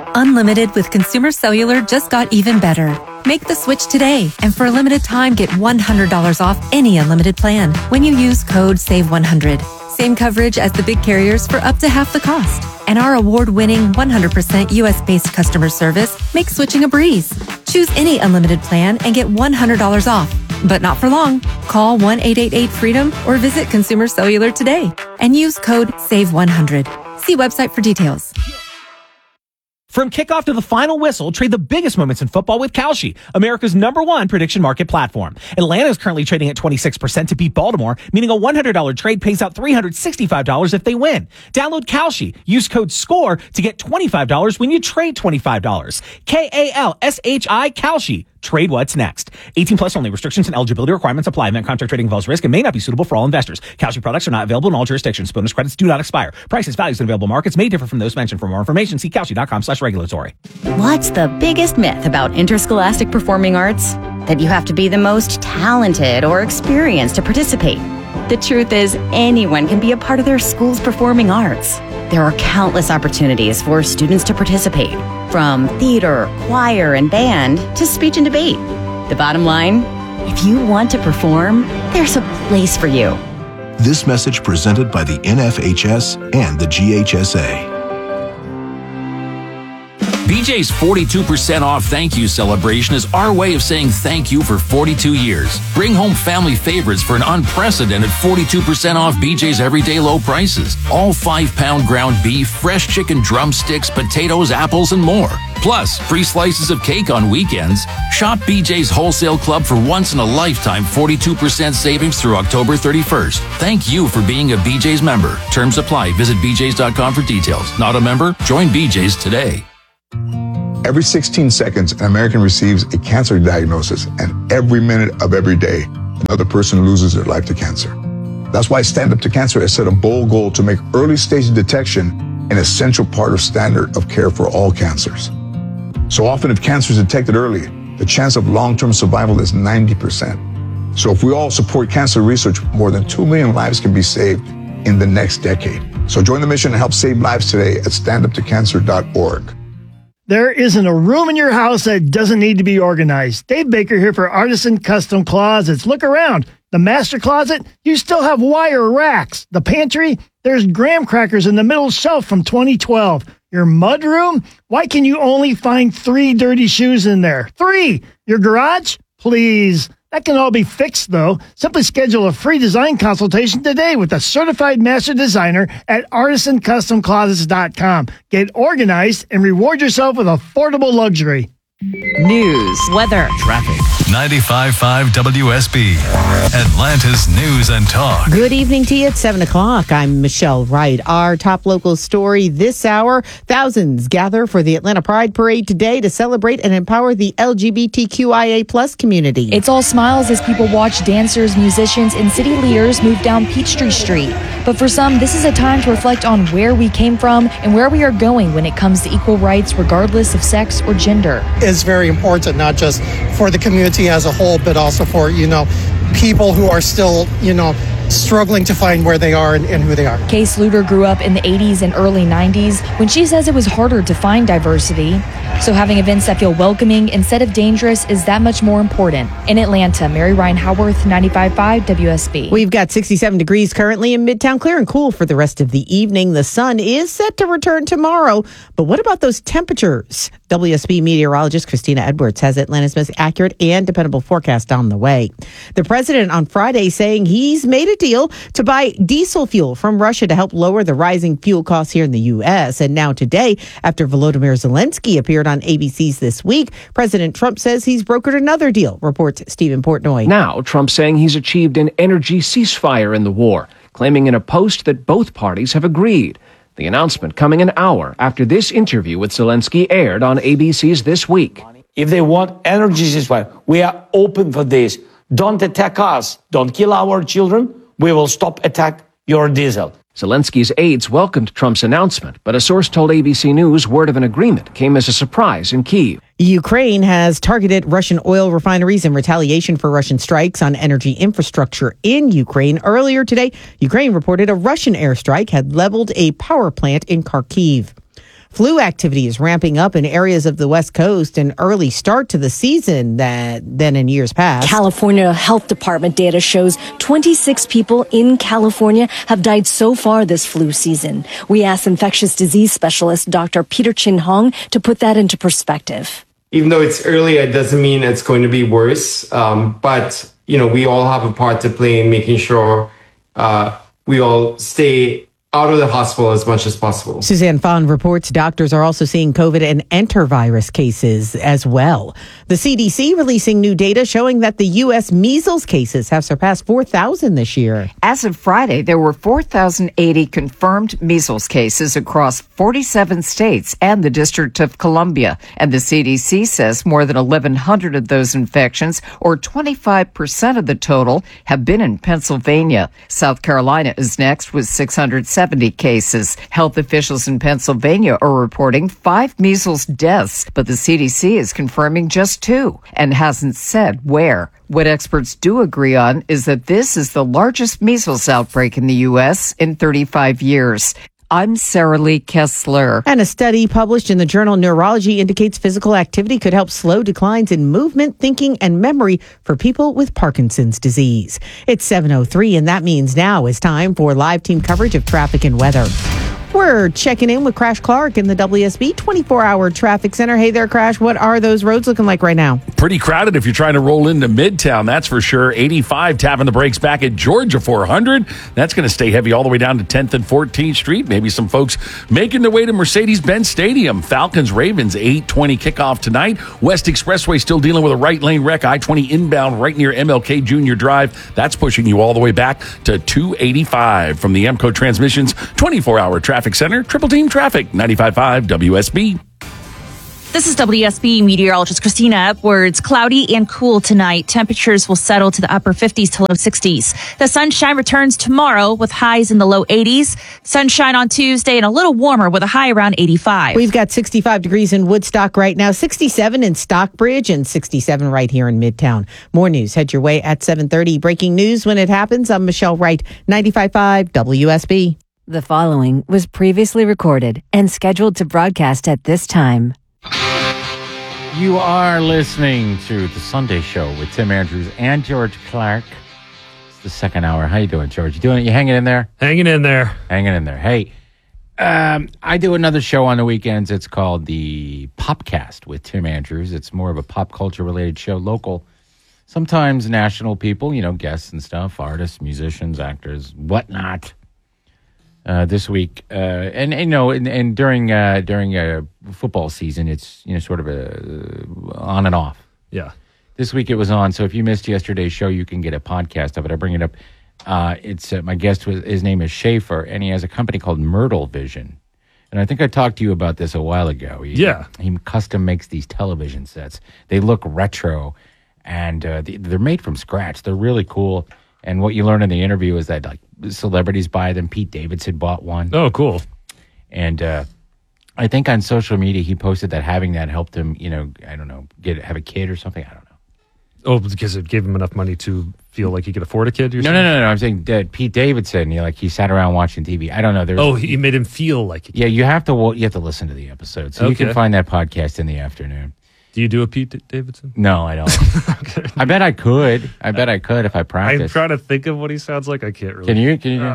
Unlimited with Consumer Cellular just got even better. Make the switch today, and for a limited time, get $100 off any unlimited plan when you use code SAVE100. Same coverage as the big carriers for up to half the cost. And our award-winning 100% U.S.-based customer service makes switching a breeze. Choose any unlimited plan and get $100 off. But not for long. Call 1-888-FREEDOM or visit Consumer Cellular today and use code SAVE100. See website for details. From kickoff to the final whistle, trade the biggest moments in football with Kalshi, America's #1 prediction market platform. Atlanta is currently trading at 26% to beat Baltimore, meaning a $100 trade pays out $365 if they win. Download Kalshi. Use code SCORE to get $25 when you trade $25. Kalshi, Kalshi. Trade what's next. 18 plus only. Restrictions and eligibility requirements apply. Event contract trading involves risk and may not be suitable for all investors. Kalshi products are not available in all jurisdictions. Bonus credits do not expire. Prices, values, and available markets may differ from those mentioned. For more information, see kalshi.com/regulatory. What's the biggest myth about interscholastic performing arts? That you have to be the most talented or experienced to participate. The truth is, anyone can be a part of their school's performing arts. There are countless opportunities for students to participate, from theater, choir, and band to speech and debate. The bottom line, if you want to perform, there's a place for you. This message presented by the NFHS and the GHSA. BJ's 42% off thank you celebration is our way of saying thank you for 42 years. Bring home family favorites for an unprecedented 42% off BJ's everyday low prices. All 5-pound ground beef, fresh chicken drumsticks, potatoes, apples, and more. Plus, free slices of cake on weekends. Shop BJ's Wholesale Club for once-in-a-lifetime 42% savings through October 31st. Thank you for being a BJ's member. Terms apply. Visit bjs.com for details. Not a member? Join BJ's today. Every 16 seconds, an American receives a cancer diagnosis, and every minute of every day, another person loses their life to cancer. That's why Stand Up to Cancer has set a bold goal to make early stage detection an essential part of standard of care for all cancers. So often, if cancer is detected early, the chance of long-term survival is 90%. So if we all support cancer research, more than 2 million lives can be saved in the next decade. So join the mission and help save lives today at standuptocancer.org. There isn't a room in your house that doesn't need to be organized. Dave Baker here for Artisan Custom Closets. Look around. The master closet, you still have wire racks. The pantry, there's graham crackers in the middle shelf from 2012. Your mud room, why can you only find 3 dirty shoes in there? 3! Your garage? Please. That can all be fixed, though. Simply schedule a free design consultation today with a certified master designer at artisancustomclosets.com. Get organized and reward yourself with affordable luxury. News, weather, traffic. 95.5 WSB, Atlanta's News and Talk. Good evening to you at 7 o'clock. I'm Michelle Wright. Our top local story this hour, thousands gather for the Atlanta Pride Parade today to celebrate and empower the LGBTQIA plus community. It's all smiles as people watch dancers, musicians, and city leaders move down Peachtree Street. But for some, this is a time to reflect on where we came from and where we are going when it comes to equal rights regardless of sex or gender. It's very important, not just for the community as a whole, but also for, people who are still, struggling to find where they are and who they are. Kay Sluter grew up in the 80s and early 90s when she says it was harder to find diversity. So having events that feel welcoming instead of dangerous is that much more important. In Atlanta, Mary Ryan Howarth, 95.5 WSB. We've got 67 degrees currently in Midtown, clear and cool for the rest of the evening. The sun is set to return tomorrow. But what about those temperatures? WSB meteorologist Christina Edwards has Atlanta's most accurate and dependable forecast on the way. The president on Friday saying he's made a deal to buy diesel fuel from Russia to help lower the rising fuel costs here in the U.S. And now today, after Volodymyr Zelensky appeared on ABC's This Week, President Trump says he's brokered another deal, reports Stephen Portnoy. Now, Trump saying he's achieved an energy ceasefire in the war, claiming in a post that both parties have agreed. The announcement coming an hour after this interview with Zelensky aired on ABC's This Week. If they want energy ceasefire, we are open for this. Don't attack us. Don't kill our children. We will stop attack your diesel. Zelensky's aides welcomed Trump's announcement, but a source told ABC News word of an agreement came as a surprise in Kyiv. Ukraine has targeted Russian oil refineries in retaliation for Russian strikes on energy infrastructure in Ukraine. Earlier today, Ukraine reported a Russian airstrike had leveled a power plant in Kharkiv. Flu activity is ramping up in areas of the West Coast, an early start to the season than in years past. California Health Department data shows 26 people in California have died so far this flu season. We asked infectious disease specialist Dr. Peter Chin Hong to put that into perspective. Even though it's early, it doesn't mean it's going to be worse. But, we all have a part to play in making sure we all stay out of the hospital as much as possible. Suzanne Fon reports doctors are also seeing COVID and enterovirus cases as well. The CDC releasing new data showing that the U.S. measles cases have surpassed 4,000 this year. As of Friday, there were 4,080 confirmed measles cases across 47 states and the District of Columbia. And the CDC says more than 1,100 of those infections, or 25% of the total, have been in Pennsylvania. South Carolina is next with 670 cases. Health officials in Pennsylvania are reporting 5 measles deaths, but the CDC is confirming just 2 and hasn't said where. What experts do agree on is that this is the largest measles outbreak in the U.S. in 35 years. I'm Sarah Lee Kessler. And a study published in the journal Neurology indicates physical activity could help slow declines in movement, thinking, and memory for people with Parkinson's disease. It's 7:03, and that means now is time for live team coverage of traffic and weather. We're checking in with Crash Clark in the WSB 24-hour traffic center. Hey there, Crash. What are those roads looking like right now? Pretty crowded if you're trying to roll into Midtown, that's for sure. 85 tapping the brakes back at Georgia 400. That's going to stay heavy all the way down to 10th and 14th Street. Maybe some folks making their way to Mercedes-Benz Stadium. Falcons-Ravens 8:20 kickoff tonight. West Expressway still dealing with a right lane wreck. I-20 inbound right near MLK Junior Drive. That's pushing you all the way back to 285 from the Emco Transmissions 24-hour traffic center. Triple Team Traffic, 95.5 WSB. This is WSB meteorologist Christina Edwards. Cloudy and cool tonight. Temperatures will settle to the upper 50s to low 60s. The sunshine returns tomorrow with highs in the low 80s. Sunshine on Tuesday and a little warmer with a high around 85. We've got 65 degrees in Woodstock right now, 67 in Stockbridge, and 67 right here in Midtown. More news head your way at 7:30. Breaking news when it happens. I'm Michelle Wright, 95.5 WSB. The following was previously recorded and scheduled to broadcast at this time. You are listening to The Sunday Show with Tim Andrews and George Clark. It's the second hour. How you doing, George? You doing it? You hanging in there? Hanging in there. Hanging in there. Hey, I do another show on the weekends. It's called the Popcast with Tim Andrews. It's more of a pop culture related show, local, sometimes national people, guests and stuff, artists, musicians, actors, whatnot. This week, and during football season, it's sort of a on and off. Yeah. This week it was on, so if you missed yesterday's show, you can get a podcast of it. I bring it up. It's my guest his name is Schaefer, and he has a company called Myrtle Vision, and I think I talked to you about this a while ago. He custom makes these television sets. They look retro, and they're made from scratch. They're really cool. And what you learn in the interview is that celebrities buy them. Pete Davidson bought one. Oh, cool. And I think on social media he posted that having that helped him, I don't know, have a kid or something. I don't know. Oh, because it gave him enough money to feel like he could afford a kid? No. I'm saying that Pete Davidson, he sat around watching TV. I don't know. He made him feel like a kid. Yeah, you have to listen to the episode. So you can find that podcast in the afternoon. Do you do a Pete Davidson? No, I don't. Okay. I bet I could if I practiced. I'm trying to think of what he sounds like. I can't really. Can you?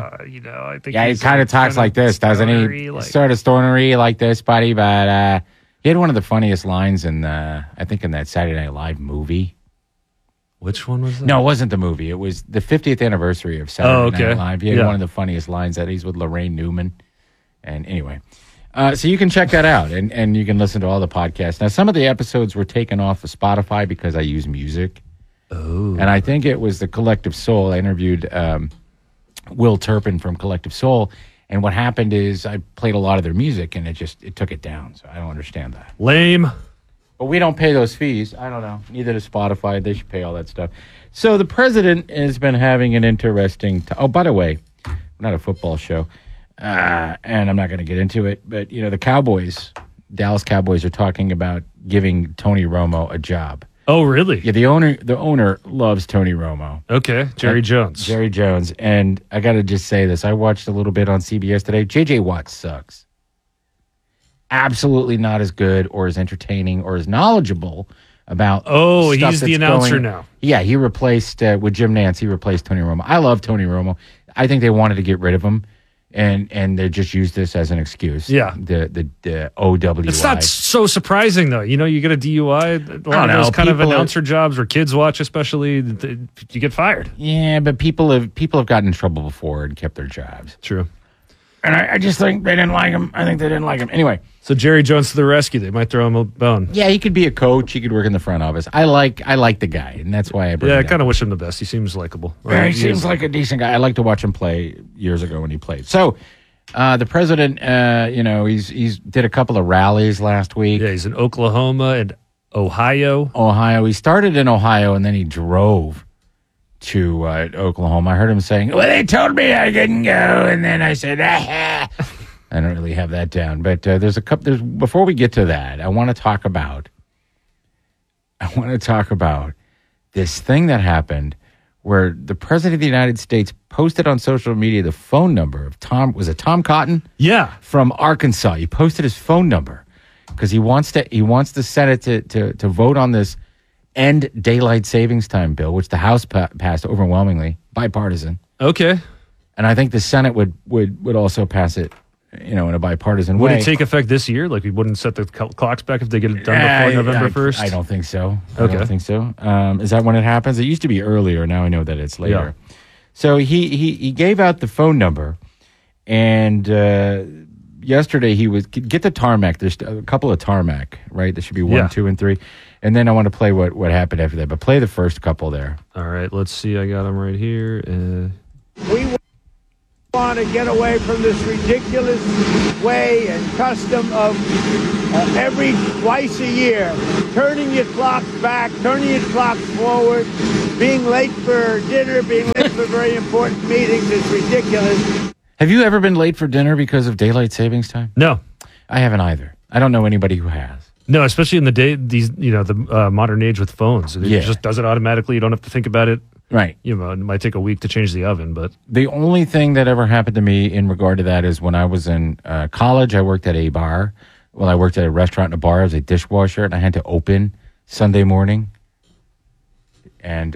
I think. Yeah, he kind of talks like this, doesn't he? Sort of stonery like this, buddy. But he had one of the funniest lines in I think in that Saturday Night Live movie. Which one was that? No, it wasn't the movie. It was the 50th anniversary of Saturday Night Live. He had one of the funniest lines that he's with Lorraine Newman. And anyway. So you can check that out, and you can listen to all the podcasts. Now, some of the episodes were taken off of Spotify because I use music. Oh. And I think it was the Collective Soul. I interviewed Will Turpin from Collective Soul, and what happened is I played a lot of their music, and it took it down, so I don't understand that. Lame. But we don't pay those fees. I don't know. Neither does Spotify. They should pay all that stuff. So the president has been having an interesting... oh, by the way, we're not a football show. And I'm not going to get into it, but the Cowboys, Dallas Cowboys, are talking about giving Tony Romo a job. Oh, really? Yeah, the owner loves Tony Romo. Okay, Jerry Jones. And I got to just say this: I watched a little bit on CBS today. J.J. Watt sucks. absolutely not as good or as entertaining or as knowledgeable about. Oh, stuff he's the that's announcer going- now. Yeah, he replaced with Jim Nance. He replaced Tony Romo. I love Tony Romo. I think they wanted to get rid of him, and they just used this as an excuse. Yeah. the OWI. It's not so surprising, though. You know, you get a DUI, a lot of those kind of announcer jobs where kids watch, especially, you get fired. Yeah, but people have gotten in trouble before and kept their jobs. True. And I just think they didn't like him. I think they didn't like him. Anyway. So Jerry Jones to the rescue. They might throw him a bone. Yeah, he could be a coach. He could work in the front office. I like the guy, and that's why I bring Yeah, I it up. kind of wish him the best. He seems likable. Yeah, he seems like a decent guy. I like to watch him play years ago when he played. So, the president, he's did a couple of rallies last week. Yeah, he's in Oklahoma and Ohio. He started in Ohio, and then he drove to Oklahoma. I heard him saying, "Well, they told me I couldn't go," and then I said, "Ah." I don't really have that down, but there's a couple. Before we get to that, I want to talk about this thing that happened where the president of the United States posted on social media the phone number of Tom. Was it Tom Cotton? Yeah, from Arkansas. He posted his phone number because he wants the Senate to vote on this end daylight savings time bill, which the House passed overwhelmingly, bipartisan. Okay, and I think the Senate would also pass it. In a bipartisan way. Would it take effect this year? Like we wouldn't set the clocks back if they get it done before November 1st? I don't think so. Okay. I don't think so. Is that when it happens? It used to be earlier. Now I know that it's later. Yeah. So he gave out the phone number, and yesterday he was get the tarmac. There's a couple of tarmac, right? There should be 1, 2, and 3. And then I want to play what happened after that. But play the first couple there. All right, let's see. I got them right here. We want to get away from this ridiculous way and custom of twice a year, turning your clocks back, turning your clocks forward, being late for dinner, being late for very important meetings is ridiculous. Have you ever been late for dinner because of daylight savings time? No. I haven't either. I don't know anybody who has. No, especially in the modern age with phones. It just does it automatically. You don't have to think about it. Right. It might take a week to change the oven, but the only thing that ever happened to me in regard to that is when I was in college, I worked at a bar. Well, I worked at a restaurant and a bar as a dishwasher, and I had to open Sunday morning. And,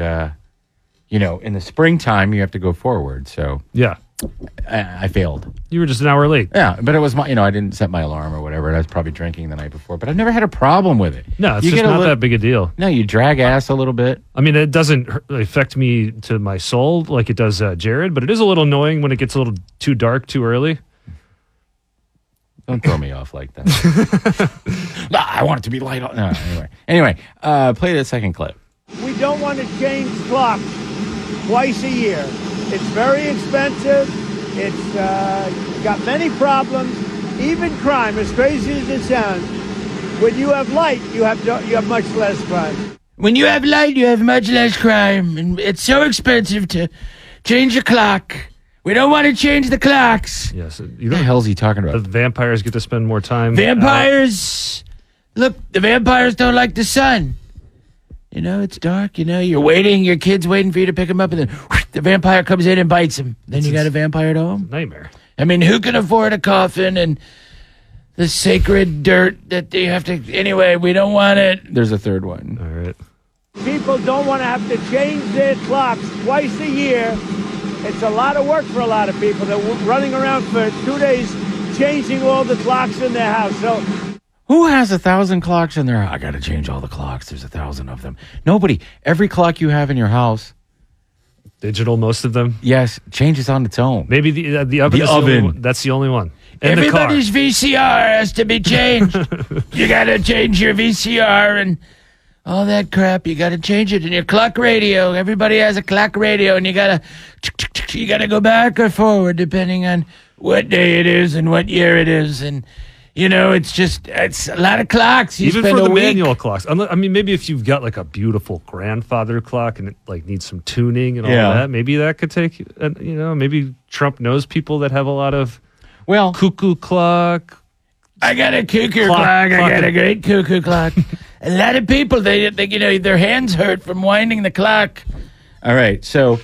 in the springtime, you have to go forward. So yeah, I failed. You were just an hour late. Yeah, but it was I didn't set my alarm or whatever, and I was probably drinking the night before. But I've never had a problem with it. No, it's just not that big a deal. No, you drag ass a little bit. I mean, it doesn't affect me to my soul like it does Jared, but it is a little annoying when it gets a little too dark too early. Don't throw me off like that. No, I want it to be light. No, anyway, play that second clip. We don't want to change clocks twice a year. It's very expensive. It's got many problems, even crime, as crazy as it sounds. When you have light, you have much less crime. When you have light, you have much less crime. And it's so expensive to change your clock. We don't want to change the clocks. Yes. What the hell is he talking about? The vampires get to spend more time. Vampires! Look, the vampires don't like the sun. It's dark. You're waiting. Your kid's waiting for you to pick him up, and then whoosh, the vampire comes in and bites him. Then you got a vampire at home? Nightmare. I mean, who can afford a coffin and the sacred dirt that they have to... Anyway, we don't want it. There's a third one. All right. People don't want to have to change their clocks twice a year. It's a lot of work for a lot of people. They're running around for 2 days changing all the clocks in their house. So... Who has 1,000 clocks in their house? I got to change all the clocks. There's 1,000 of them. Nobody. Every clock you have in your house. Digital, most of them? Yes. Changes on its own. Maybe the oven. The oven. That's the only one. And everybody's VCR has to be changed. You got to change your VCR and all that crap. You got to change it in your clock radio. Everybody has a clock radio, and you got to go back or forward depending on what day it is and what year it is. And it's a lot of clocks. Even for the manual clocks. I mean, maybe if you've got like a beautiful grandfather clock and it needs some tuning and all that, maybe that could take, maybe Trump knows people that have a lot of cuckoo clock. I got a cuckoo clock. I got a great cuckoo clock. A lot of people, they their hands hurt from winding the clock. All right, so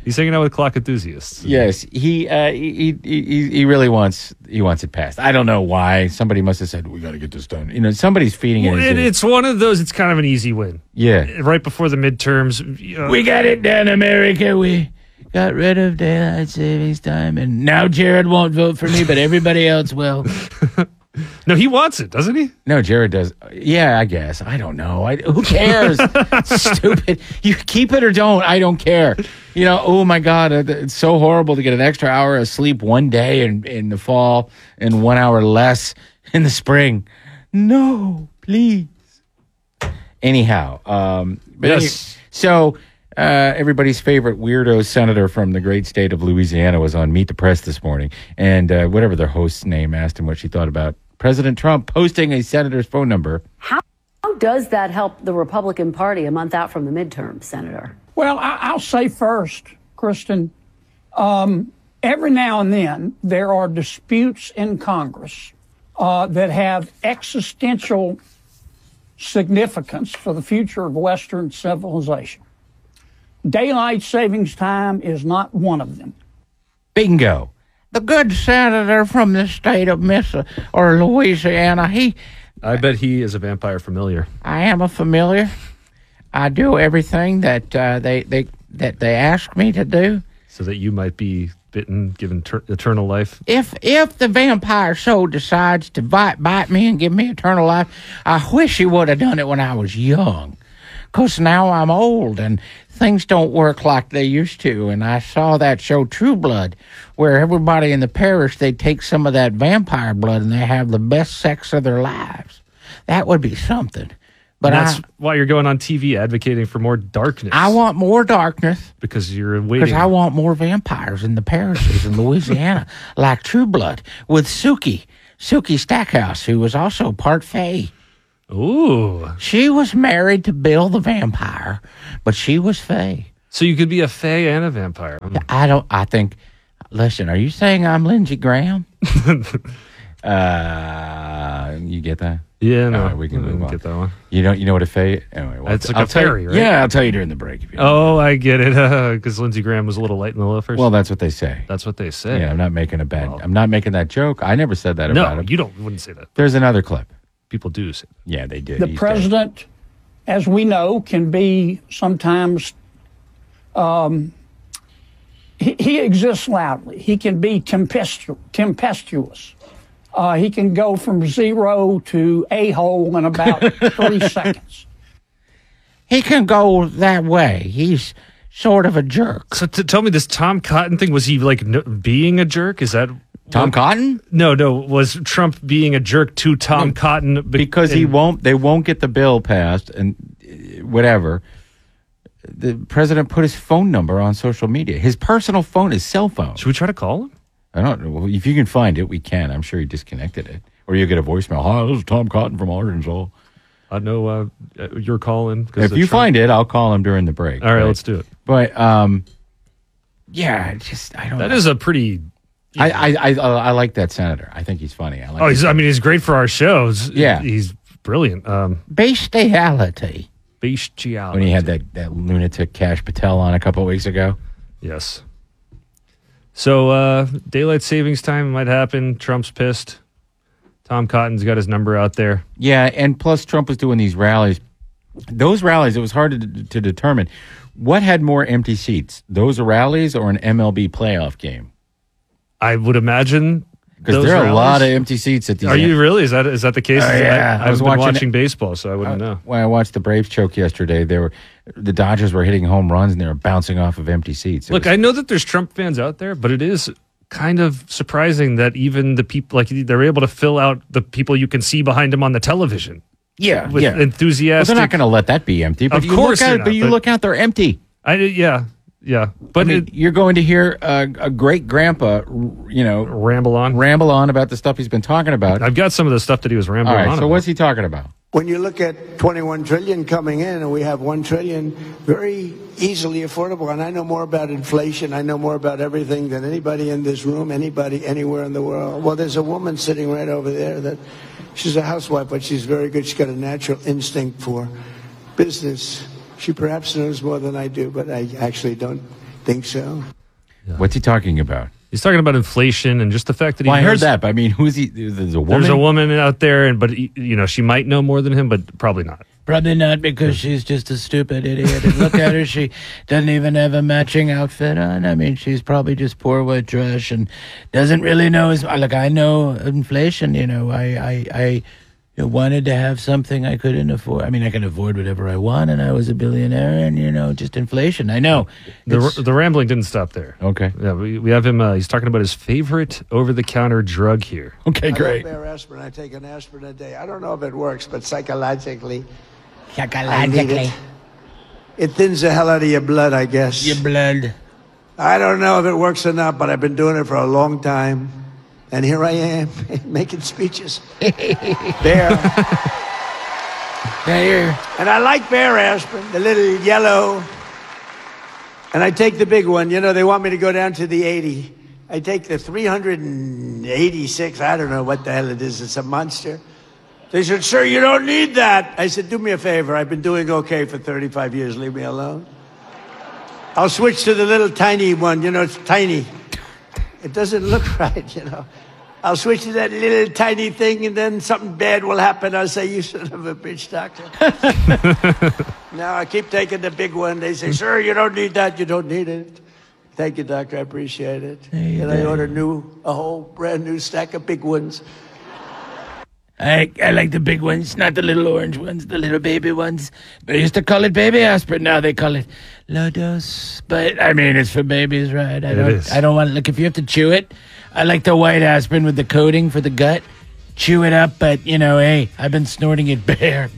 He's hanging out with clock enthusiasts. Yes, he really wants it passed. I don't know why. Somebody must have said we got to get this done. You know, somebody's feeding it. It's one of those. It's kind of an easy win. Yeah, right before the midterms. We got it done, America. We got rid of daylight savings time, and now Jared won't vote for me, but everybody else will. No, he wants it, doesn't he? No, Jared does. Yeah, I guess. I don't know. Who cares? Stupid. You keep it or don't. I don't care. You know, oh my God, it's so horrible to get an extra hour of sleep one day in the fall and 1 hour less in the spring. No, please. Anyhow, yes. Everybody's favorite weirdo senator from the great state of Louisiana was on Meet the Press this morning, and whatever their host's name asked him what she thought about President Trump posting a senator's phone number. How does that help the Republican Party a month out from the midterm, Senator? Well, I'll say first, Kristen, every now and then there are disputes in Congress that have existential significance for the future of Western civilization. Daylight savings time is not one of them. Bingo. The good senator from the state of Louisiana, I bet he is a vampire familiar. I am a familiar. I do everything that they ask me to do. So that you might be bitten, given eternal life? If the vampire so decides to bite me and give me eternal life, I wish he would have done it when I was young. Because now I'm old and things don't work like they used to. And I saw that show True Blood, where everybody in the parish, they take some of that vampire blood and they have the best sex of their lives. That would be something. But that's why you're going on TV advocating for more darkness. I want more darkness. Because you're waiting. Because I want more vampires in the parishes in Louisiana, like True Blood, with Suki Stackhouse, who was also part Fae. Ooh. She was married to Bill the vampire, but she was Fae. So you could be a Fae and a vampire. Listen, are you saying I'm Lindsey Graham? You get that? Yeah, no. Right, we can move on. Get that one. You know what a Fae? Anyway, it's like a fairy, right? Yeah, I'll tell you during the break. If you I get it. Because Lindsey Graham was a little light in the loafers. Well, that's what they say. That's what they say. Yeah, I'm not making I'm not making that joke. I never said that about him. No, you wouldn't say that. There's another clip. People do say that. Yeah, they do. The president, as we know, can be sometimes, he exists loudly. He can be tempestuous. He can go from 0 to a-hole in about 3 seconds. He can go that way. He's sort of a jerk. So tell me, this Tom Cotton thing, was he being a jerk? Is that... Tom Cotton? No. Was Trump being a jerk to Tom Cotton? Because they won't get the bill passed and whatever. The president put his phone number on social media. His personal phone, his cell phone. Should we try to call him? I don't know. If you can find it, we can. I'm sure he disconnected it. Or you get a voicemail. Hi, this is Tom Cotton from Arkansas. I know you're calling. If you find it, I'll call him during the break. All right, let's do it. But, I don't know. That is a pretty... I like that senator. I think he's funny. He's great for our shows. Yeah. He's brilliant. Bestiality. When he had that lunatic Kash Patel on a couple of weeks ago. Yes. So daylight savings time might happen. Trump's pissed. Tom Cotton's got his number out there. Yeah, and plus Trump was doing these rallies. Those rallies, it was hard to determine what had more empty seats, those rallies or an MLB playoff game. I would imagine because there are a lot of empty seats at these. Are you really? Is that the case? Yeah, I was watching baseball, so I wouldn't know. When I watched the Braves choke yesterday, the Dodgers were hitting home runs and they were bouncing off of empty seats. I know that there's Trump fans out there, but it is kind of surprising that even the people they're able to fill out the people you can see behind them on the television. Yeah, with enthusiastic. Well, they're not going to let that be empty. But of course, you look out, they're empty. Yeah, but you're going to hear a great grandpa, ramble on about the stuff he's been talking about. I've got some of the stuff that he was rambling on. All right, so what's he talking about? When you look at 21 trillion coming in, and we have 1 trillion very easily affordable, and I know more about inflation, I know more about everything than anybody in this room, anybody anywhere in the world. Well, there's a woman sitting right over there that she's a housewife, but she's very good. She's got a natural instinct for business. She perhaps knows more than I do, but I actually don't think so. What's he talking about? He's talking about inflation and just the fact that he Well, I heard knows- that, but I mean, who's he? There's a woman. There's a woman out there, but she might know more than him, but probably not. Probably not, because she's just a stupid idiot. And look at her. She doesn't even have a matching outfit on. I mean, she's probably just poor white trash and doesn't really know Look, I know inflation, I wanted to have something I couldn't afford. I mean, I can afford whatever I want, and I was a billionaire, and, just inflation. I know. The rambling didn't stop there. Okay. Yeah, we have him, he's talking about his favorite over-the-counter drug here. Okay, I love Bear aspirin. I take an aspirin a day. I don't know if it works, but psychologically, I need it. It thins the hell out of your blood, I guess. Your blood. I don't know if it works or not, but I've been doing it for a long time. And here I am, making speeches. Bear. And I like Bear aspirin, the little yellow. And I take the big one. They want me to go down to the 80. I take the 386. I don't know what the hell it is. It's a monster. They said, sir, you don't need that. I said, do me a favor. I've been doing okay for 35 years. Leave me alone. I'll switch to the little tiny one. It's tiny. It doesn't look right, I'll switch to that little tiny thing, and then something bad will happen. I'll say, you son of a bitch, doctor. Now I keep taking the big one. They say, sir, you don't need that. You don't need it. Thank you, doctor. I appreciate it. And I order a whole brand new stack of big ones. I like the big ones, not the little orange ones, the little baby ones. They used to call it baby aspirin. Now they call it low dose. But, I mean, it's for babies, right? I don't want to, look, if you have to chew it, I like the white aspirin with the coating for the gut. Chew it up, but, hey, I've been snorting it. Bear.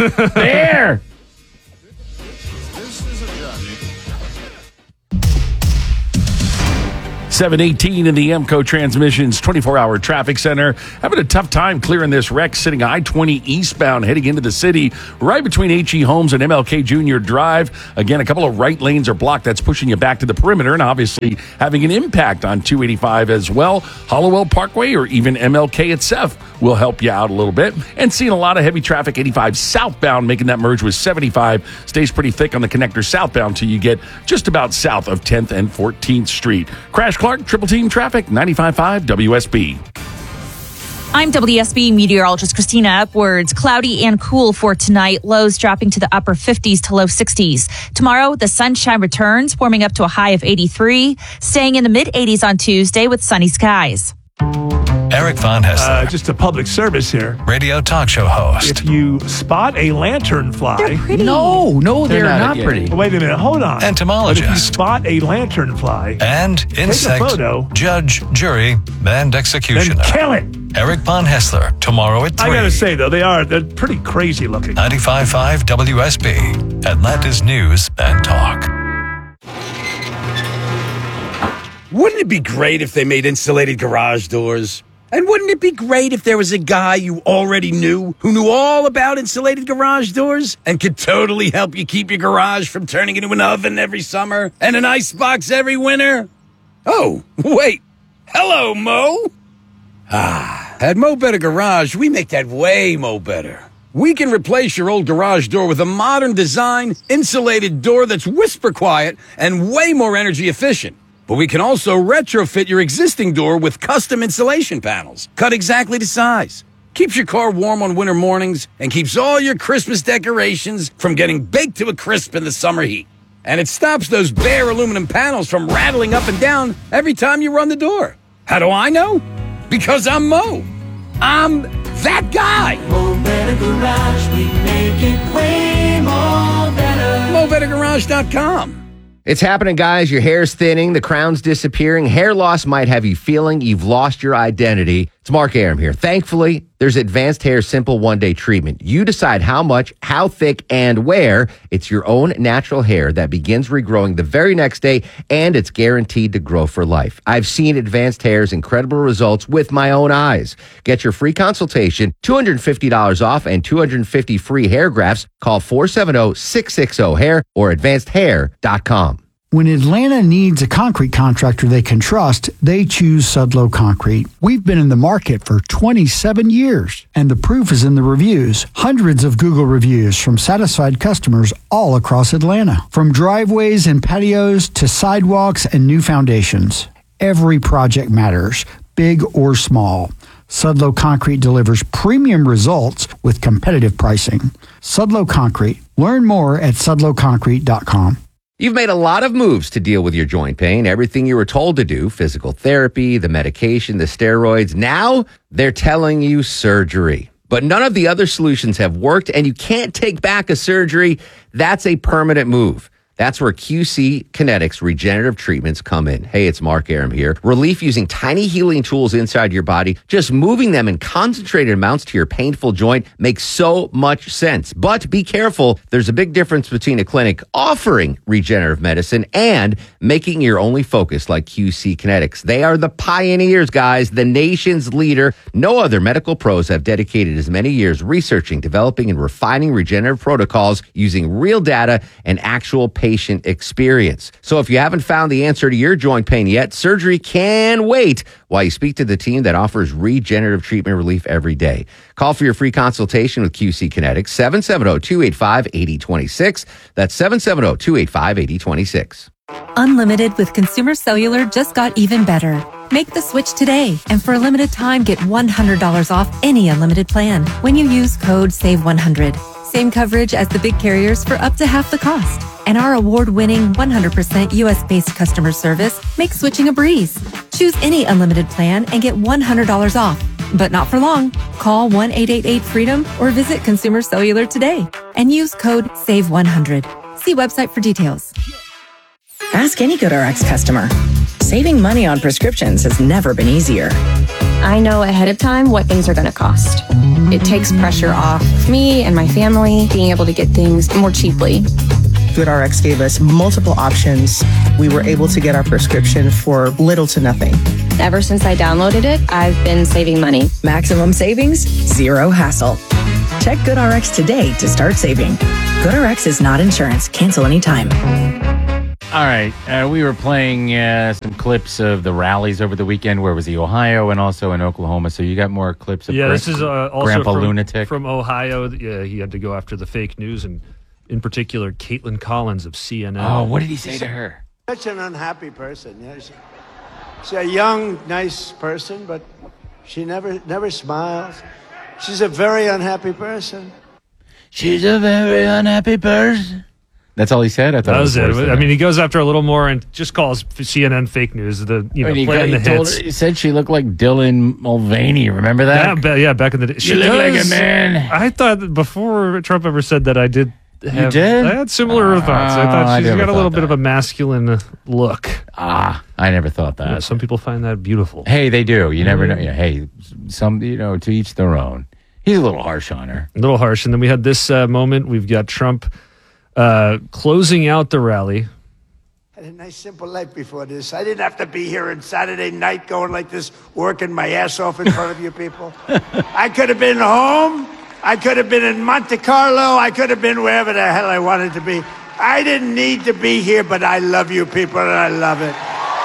718 in the Emco Transmissions 24-hour traffic center. Having a tough time clearing this wreck sitting I-20 eastbound heading into the city right between H.E. Holmes and MLK Jr. Drive. Again, a couple of right lanes are blocked. That's pushing you back to the perimeter and obviously having an impact on 285 as well. Hollowell Parkway or even MLK itself will help you out a little bit. And seeing a lot of heavy traffic 85 southbound making that merge with 75. Stays pretty thick on the connector southbound till you get just about south of 10th and 14th Street. Crash Clark, Triple Team Traffic, 95.5 WSB. I'm WSB meteorologist Christina Edwards. Cloudy and cool for tonight. Lows dropping to the upper 50s to low 60s. Tomorrow, the sunshine returns, warming up to a high of 83, staying in the mid 80s on Tuesday with sunny skies. Eric Von Hessler. Just a public service here. Radio talk show host. If you spot a lanternfly. They're pretty. No, they're not pretty. Well, wait a minute, hold on. Entomologist. But if you spot a lanternfly. And insect. Take a photo. Judge, jury, and executioner. Then kill it. Eric Von Hessler, tomorrow at 3. I gotta say, though, they're pretty crazy looking. 95.5 WSB, Atlanta's News and Talk. Wouldn't it be great if they made insulated garage doors? And wouldn't it be great if there was a guy you already knew who knew all about insulated garage doors and could totally help you keep your garage from turning into an oven every summer and an icebox every winter? Oh, wait. Hello, Mo. At Mo Better Garage, we make that way Mo Better. We can replace your old garage door with a modern design, insulated door that's whisper quiet and way more energy efficient. But we can also retrofit your existing door with custom insulation panels, cut exactly to size. Keeps your car warm on winter mornings and keeps all your Christmas decorations from getting baked to a crisp in the summer heat. And it stops those bare aluminum panels from rattling up and down every time you run the door. How do I know? Because I'm Mo. I'm that guy. Mo Better Garage, we make it way more better. MoBetterGarage.com. It's happening, guys. Your hair's thinning, the crown's disappearing, hair loss might have you feeling you've lost your identity. It's Mark Arum here. Thankfully, there's Advanced Hair Simple One-Day Treatment. You decide how much, how thick, and where. It's your own natural hair that begins regrowing the very next day, and it's guaranteed to grow for life. I've seen Advanced Hair's incredible results with my own eyes. Get your free consultation, $250 off, and 250 free hair grafts. Call 470-660-HAIR or AdvancedHair.com. When Atlanta needs a concrete contractor they can trust, they choose Sudlow Concrete. We've been in the market for 27 years, and the proof is in the reviews. Hundreds of Google reviews from satisfied customers all across Atlanta. From driveways and patios to sidewalks and new foundations. Every project matters, big or small. Sudlow Concrete delivers premium results with competitive pricing. Sudlow Concrete. Learn more at sudlowconcrete.com. You've made a lot of moves to deal with your joint pain. Everything you were told to do, physical therapy, the medication, the steroids. Now they're telling you surgery. But none of the other solutions have worked, and you can't take back a surgery. That's a permanent move. That's where QC Kinetics regenerative treatments come in. Hey, it's Mark Aram here. Relief using tiny healing tools inside your body, just moving them in concentrated amounts to your painful joint makes so much sense. But be careful. There's a big difference between a clinic offering regenerative medicine and making your only focus like QC Kinetics. They are the pioneers, guys, the nation's leader. No other medical pros have dedicated as many years researching, developing, and refining regenerative protocols using real data and actual patient experience. So if you haven't found the answer to your joint pain yet, surgery can wait while you speak to the team that offers regenerative treatment relief every day. Call for your free consultation with QC Kinetics, 770-285-8026. That's 770-285-8026. Unlimited with Consumer Cellular just got even better. Make the switch today, and for a limited time, get $100 off any unlimited plan when you use code SAVE100. Same coverage as the big carriers for up to half the cost. And our award-winning 100% US-based customer service makes switching a breeze. Choose any unlimited plan and get $100 off. But not for long. Call 1-888-FREEDOM or visit Consumer Cellular today and use code SAVE100. See website for details. Ask any GoodRx customer. Saving money on prescriptions has never been easier. I know ahead of time what things are going to cost. It takes pressure off me and my family being able to get things more cheaply. GoodRx gave us multiple options. We were able to get our prescription for little to nothing. Ever since I downloaded it, I've been saving money. Maximum savings, zero hassle. Check GoodRx today to start saving. GoodRx is not insurance. Cancel anytime. All right. We were playing some clips of the rallies over the weekend. Where was he? Ohio and also in Oklahoma. So you got more clips of this is also Grandpa Lunatic from Ohio. Yeah, he had to go after the fake news, and in particular, Caitlin Collins of CNN. Oh, what did he say to her? Such an unhappy person. Yeah, she's a young, nice person, but she never smiles. She's a very unhappy person. She's a very unhappy person. That's all he said? I thought that was it. I mean, he goes after a little more and just calls CNN fake news. Playing the hits. He said she looked like Dylan Mulvaney. Remember that? Yeah, back in the day. She looked like a man. I thought that before Trump ever said that, I did. You did? I had similar thoughts. I thought she's got a little bit of a masculine look. I never thought that. Yeah, some people find that beautiful. Hey, they do. You never know. Yeah, hey, some, to each their own. He's a little harsh on her. A little harsh. And then we had this moment. We've got Trump closing out the rally. I had a nice, simple life before this. I didn't have to be here on Saturday night going like this, working my ass off in front of you people. I could have been home. I could have been in Monte Carlo. I could have been wherever the hell I wanted to be. I didn't need to be here, but I love you people, and I love it.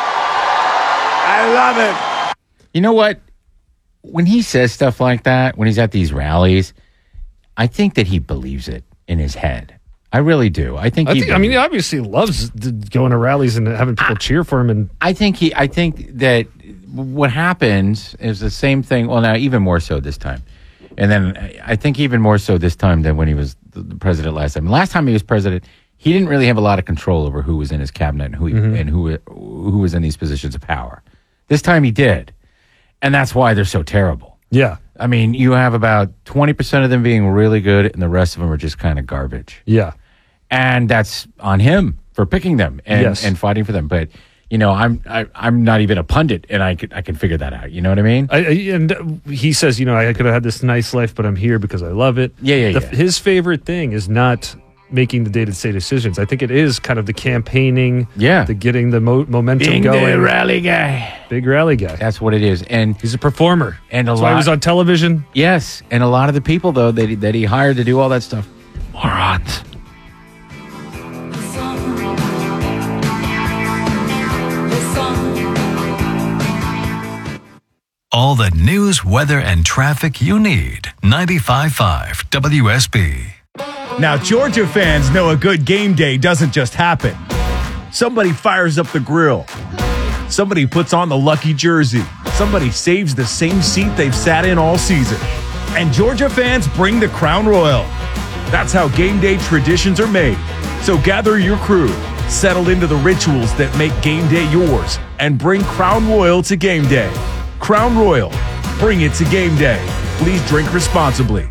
I love it. You know what? When he says stuff like that, when he's at these rallies, I think that he believes it in his head. I really do. I mean, he obviously loves going to rallies and having people cheer for him. And I think that what happens is the same thing. Well, now even more so this time. And then I think even more so this time than when he was the president last time. Last time he was president, he didn't really have a lot of control over who was in his cabinet and who was in these positions of power. This time he did. And that's why they're so terrible. Yeah. I mean, you have about 20% of them being really good and the rest of them are just kind of garbage. Yeah. And that's on him for picking them and fighting for them. But I'm not even a pundit, and I can figure that out. You know what I mean? And he says, I could have had this nice life, but I'm here because I love it. Yeah. His favorite thing is not making the day-to-day decisions. I think it is kind of the campaigning, the getting the momentum Being going. the rally guy. Big rally guy. That's what it is. And he's a performer. And that's why he was on television. Yes. And a lot of the people, though, that he hired to do all that stuff, morons. All the news, weather, and traffic you need. 95.5 WSB. Now, Georgia fans know a good game day doesn't just happen. Somebody fires up the grill. Somebody puts on the lucky jersey. Somebody saves the same seat they've sat in all season. And Georgia fans bring the Crown Royal. That's how game day traditions are made. So gather your crew, settle into the rituals that make game day yours, and bring Crown Royal to game day. Crown Royal, bring it to game day. Please drink responsibly.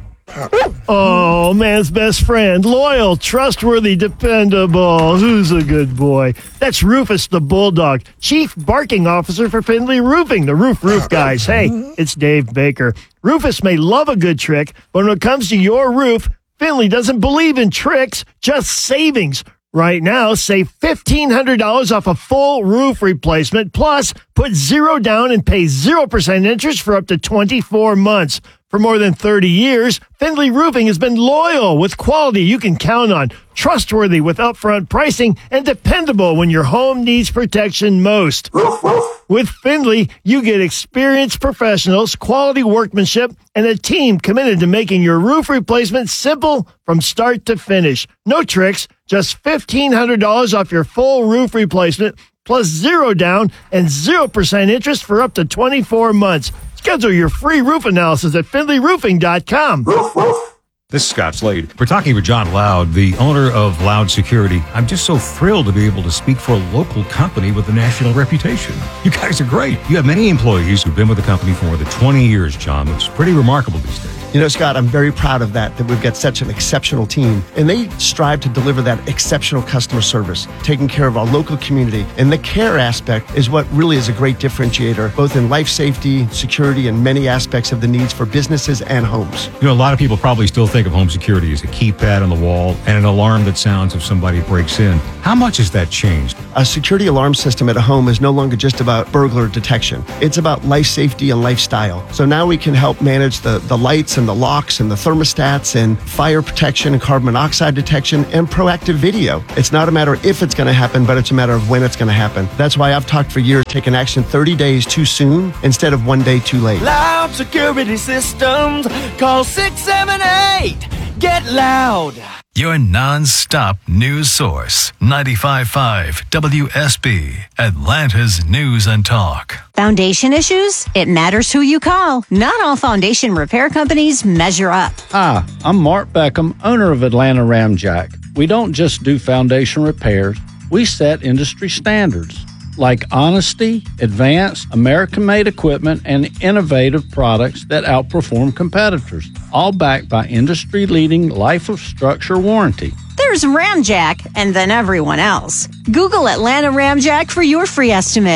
Oh, man's best friend. Loyal, trustworthy, dependable. Who's a good boy? That's Rufus the Bulldog, Chief Barking Officer for Findlay Roofing, the roof guys. Hey, it's Dave Baker. Rufus may love a good trick, but when it comes to your roof, Findlay doesn't believe in tricks, just savings. Right now, save $1,500 off a full roof replacement, plus put 0 down and pay 0% interest for up to 24 months. For more than 30 years, Findlay Roofing has been loyal with quality you can count on, trustworthy with upfront pricing, and dependable when your home needs protection most. With Findlay, you get experienced professionals, quality workmanship, and a team committed to making your roof replacement simple from start to finish. No tricks, just $1,500 off your full roof replacement, plus 0 down and 0% interest for up to 24 months. Schedule your free roof analysis at FindlayRoofing.com. This is Scott Slade. We're talking with John Loud, the owner of Loud Security. I'm just so thrilled to be able to speak for a local company with a national reputation. You guys are great. You have many employees who've been with the company for more than 20 years, John. It's pretty remarkable these days. You know, Scott, I'm very proud of that we've got such an exceptional team. And they strive to deliver that exceptional customer service, taking care of our local community. And the care aspect is what really is a great differentiator, both in life safety, security, and many aspects of the needs for businesses and homes. You know, a lot of people probably still think of home security as a keypad on the wall and an alarm that sounds if somebody breaks in. How much has that changed? A security alarm system at a home is no longer just about burglar detection. It's about life safety and lifestyle. So now we can help manage the lights and the locks and the thermostats and fire protection and carbon monoxide detection and proactive video. It's not a matter of if it's going to happen, but it's a matter of when it's going to happen. That's why I've talked for years, taking action 30 days too soon instead of 1 day too late. Loud Security Systems. Call 678. Get Loud. Your non-stop news source. 95.5 WSB, Atlanta's News and Talk. Foundation issues? It matters who you call. Not all foundation repair companies measure up. Hi, I'm Mark Beckham, owner of Atlanta Ramjack. We don't just do foundation repairs. We set industry standards like honesty, advanced, American-made equipment, and innovative products that outperform competitors, all backed by industry-leading life of structure warranty. There's Ramjack, and then everyone else. Google Atlanta Ramjack for your free estimate.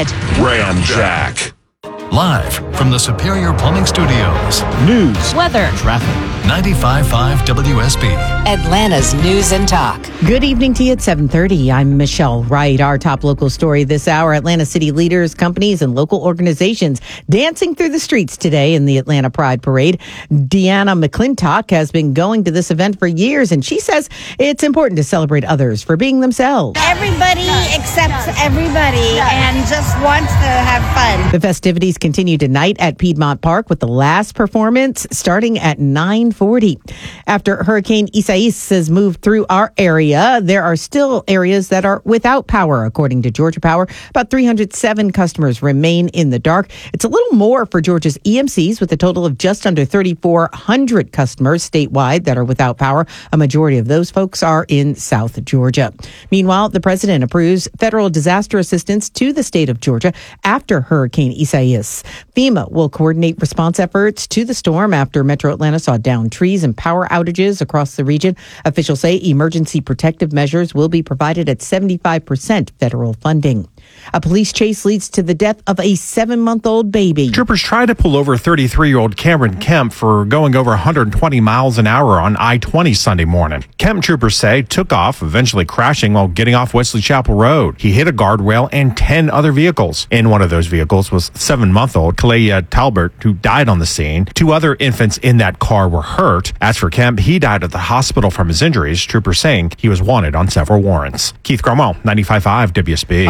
Ramjack. Live from the Superior Plumbing Studios. News, weather, traffic. 95.5 WSB. Atlanta's News and Talk. Good evening to you at 7:30. I'm Michelle Wright. Our top local story this hour, Atlanta city leaders, companies, and local organizations dancing through the streets today in the Atlanta Pride Parade. Deanna McClintock has been going to this event for years, and she says it's important to celebrate others for being themselves. Everybody accepts everybody and just wants to have fun. The festivities continue tonight at Piedmont Park with the last performance starting at 9:40. After Hurricane Isaias has moved through our area, there are still areas that are without power, according to Georgia Power. About 307 customers remain in the dark. It's a little more for Georgia's EMCs, with a total of just under 3,400 customers statewide that are without power. A majority of those folks are in South Georgia. Meanwhile, the president approves federal disaster assistance to the state of Georgia after Hurricane Isaias. FEMA will coordinate response efforts to the storm after Metro Atlanta saw downed trees and power outages across the region. Officials say emergency protective measures will be provided at 75% federal funding. A police chase leads to the death of a 7-month-old baby. Troopers tried to pull over 33-year-old Cameron Kemp for going over 120 miles an hour on I-20 Sunday morning. Kemp, troopers say, took off, eventually crashing while getting off Wesley Chapel Road. He hit a guardrail and 10 other vehicles. In one of those vehicles was 7-month-old Kalea Talbert, who died on the scene. 2 other infants in that car were hurt. As for Kemp, he died at the hospital from his injuries, troopers saying he was wanted on several warrants. Keith Cromwell, 95.5 WSB. A boil water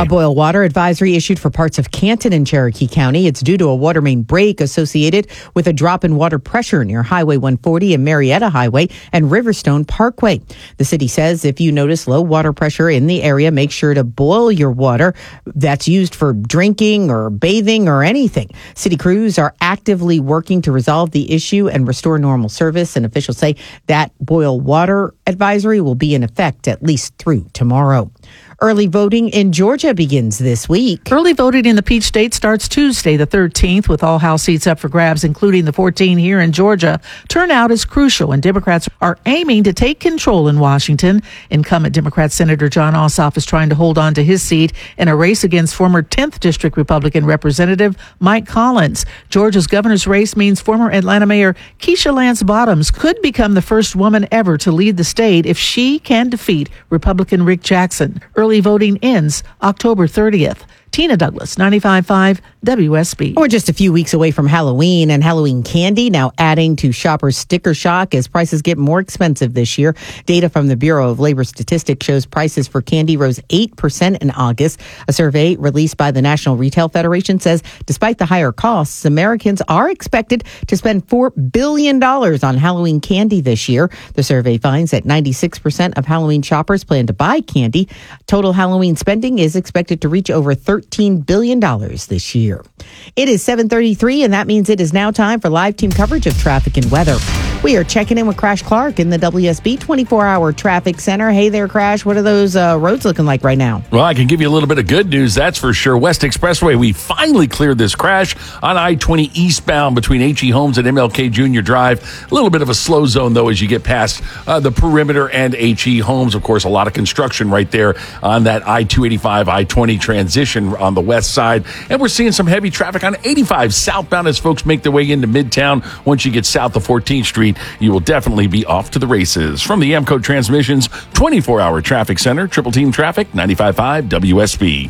water advisory issued for parts of Canton and Cherokee County. It's due to a water main break associated with a drop in water pressure near Highway 140 and Marietta Highway and Riverstone Parkway. The city says if you notice low water pressure in the area, make sure to boil your water that's used for drinking or bathing or anything. City crews are actively working to resolve the issue and restore normal service, and officials say that boil water advisory will be in effect at least through tomorrow. Early voting in Georgia begins this week. Early voting in the Peach State starts Tuesday, the 13th, with all House seats up for grabs, including the 14 here in Georgia. Turnout is crucial, and Democrats are aiming to take control in Washington. Incumbent Democrat Senator John Ossoff is trying to hold on to his seat in a race against former 10th District Republican Representative Mike Collins. Georgia's governor's race means former Atlanta Mayor Keisha Lance Bottoms could become the first woman ever to lead the state if she can defeat Republican Rick Jackson. Early voting ends October 30th. Tina Douglas, 95.5 WSB. We're just a few weeks away from Halloween, and Halloween candy now adding to shoppers' sticker shock as prices get more expensive this year. Data from the Bureau of Labor Statistics shows prices for candy rose 8% in August. A survey released by the National Retail Federation says despite the higher costs, Americans are expected to spend $4 billion on Halloween candy this year. The survey finds that 96% of Halloween shoppers plan to buy candy. Total Halloween spending is expected to reach over $13 billion this year. It is 7:33, and that means it is now time for live team coverage of traffic and weather. We are checking in with Crash Clark in the WSB 24-hour traffic center. Hey there, Crash. What are those roads looking like right now? Well, I can give you a little bit of good news, that's for sure. West Expressway, we finally cleared this crash on I-20 eastbound between H.E. Holmes and MLK Jr. Drive. A little bit of a slow zone, though, as you get past the perimeter and H.E. Holmes. Of course, a lot of construction right there on that I-285, I-20 transition on the west side. And we're seeing some heavy traffic on 85 southbound as folks make their way into Midtown. Once you get south of 14th Street, you will definitely be off to the races. From the Amco Transmissions 24-hour traffic center, Triple Team Traffic, 95.5 WSB.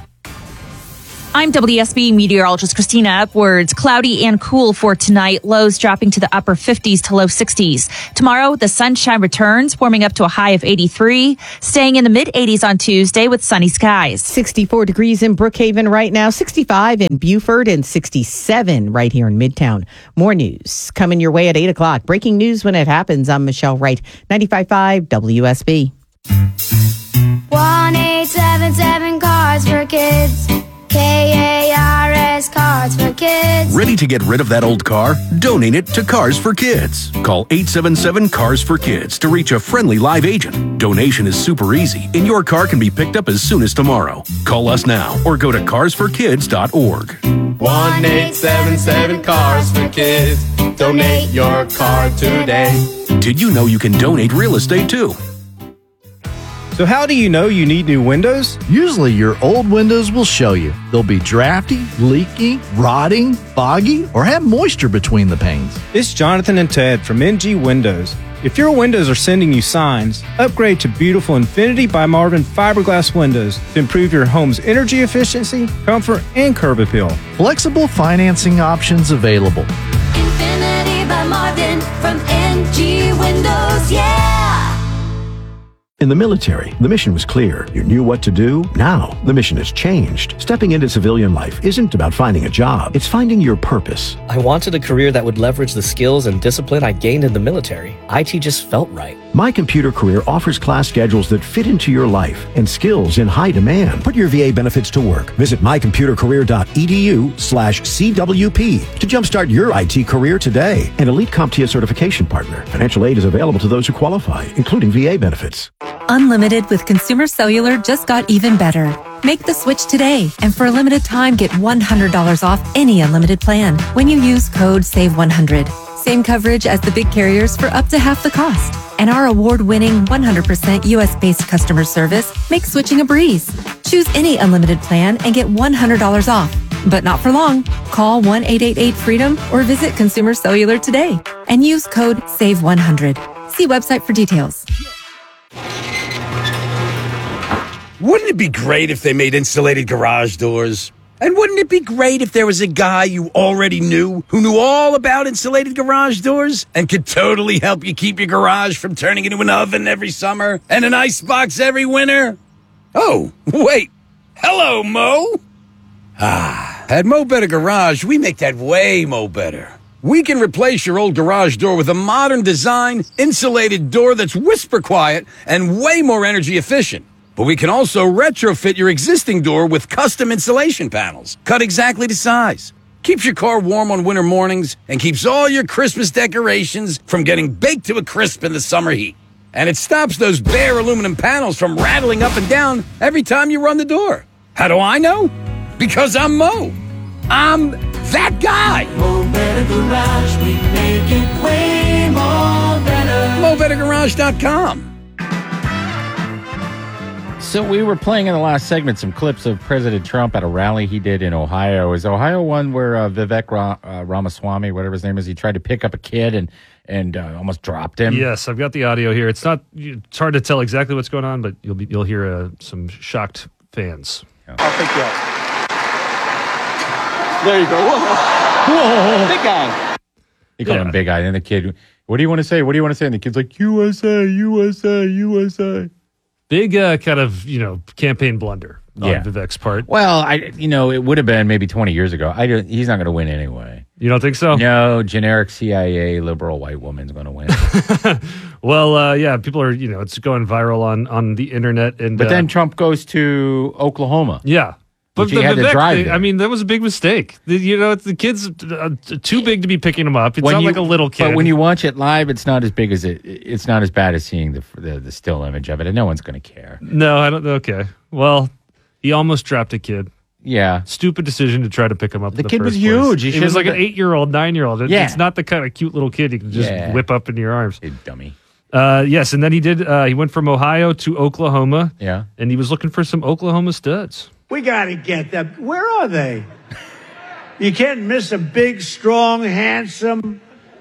I'm WSB meteorologist Christina Edwards. Cloudy and cool for tonight. Lows dropping to the upper 50s to low 60s. Tomorrow, the sunshine returns, warming up to a high of 83, staying in the mid-80s on Tuesday with sunny skies. 64 degrees in Brookhaven right now, 65 in Beaufort, and 67 right here in Midtown. More news coming your way at 8 o'clock. Breaking news when it happens. I'm Michelle Wright, 95.5 WSB. 1-877 Cars for Kids. KARS Cars for Kids. Ready to get rid of that old car? Donate it to Cars for Kids. Call 877 Cars for Kids to reach a friendly live agent. Donation is super easy, and your car can be picked up as soon as tomorrow. Call us now or go to carsforkids.org. 1-877 Cars for Kids. Donate your car today. Did you know you can donate real estate too? So how do you know you need new windows? Usually your old windows will show you. They'll be drafty, leaky, rotting, foggy, or have moisture between the panes. It's Jonathan and Ted from NG Windows. If your windows are sending you signs, upgrade to beautiful Infinity by Marvin fiberglass windows to improve your home's energy efficiency, comfort, and curb appeal. Flexible financing options available. Infinity by Marvin from NG Windows, yeah! In the military, the mission was clear. You knew what to do. Now, the mission has changed. Stepping into civilian life isn't about finding a job. It's finding your purpose. I wanted a career that would leverage the skills and discipline I gained in the military. IT just felt right. My Computer Career offers class schedules that fit into your life and skills in high demand. Put your VA benefits to work. Visit mycomputercareer.edu/CWP to jumpstart your IT career today. An elite CompTIA certification partner. Financial aid is available to those who qualify, including VA benefits. Unlimited with Consumer Cellular just got even better. Make the switch today, and for a limited time, get $100 off any unlimited plan when you use code SAVE100. Same coverage as the big carriers for up to half the cost. And our award-winning 100% U.S.-based customer service makes switching a breeze. Choose any unlimited plan and get $100 off. But not for long. Call 1-888-FREEDOM or visit Consumer Cellular today and use code SAVE100. See website for details. Wouldn't it be great if they made insulated garage doors? And wouldn't it be great if there was a guy you already knew who knew all about insulated garage doors and could totally help you keep your garage from turning into an oven every summer and an icebox every winter? Oh, wait. Hello, Mo. At Mo Better Garage, we make that way mo better. We can replace your old garage door with a modern design, insulated door that's whisper quiet and way more energy efficient. But we can also retrofit your existing door with custom insulation panels, cut exactly to size. Keeps your car warm on winter mornings and keeps all your Christmas decorations from getting baked to a crisp in the summer heat. And it stops those bare aluminum panels from rattling up and down every time you run the door. How do I know? Because I'm Mo. I'm that guy. Mo Better Garage, we make it way more better. MoBetterGarage.com. So we were playing in the last segment some clips of President Trump at a rally he did in Ohio. Is Ohio one where Vivek Ramaswamy, whatever his name is, he tried to pick up a kid and almost dropped him? Yes, I've got the audio here. It's hard to tell exactly what's going on, but you'll hear some shocked fans. I'll pick you up. There you go. Whoa. Big guy. He called him big guy. And the kid, what do you want to say? What do you want to say? And the kid's like, USA, USA, USA. Big kind of, campaign blunder on Vivek's part. Well, it would have been maybe 20 years ago. He's not going to win anyway. You don't think so? No, generic CIA liberal white woman's going to win. Well, people are, it's going viral on the internet. But then Trump goes to Oklahoma. Yeah. But he had to drive there. that was a big mistake. The kid's too big to be picking him up. It's not like a little kid. But when you watch it live, it's not as big as it's not as bad as seeing the still image of it, and no one's going to care. No, I don't. Okay. Well, he almost dropped a kid. Yeah. Stupid decision to try to pick him up. The kid was huge. He was like an 8-year-old, 9-year-old. It's not the kind of cute little kid you can just whip up into your arms. You dummy. Yes, and then he did. He went from Ohio to Oklahoma. Yeah. And he was looking for some Oklahoma studs. We got to get them. Where are they? You can't miss a big, strong, handsome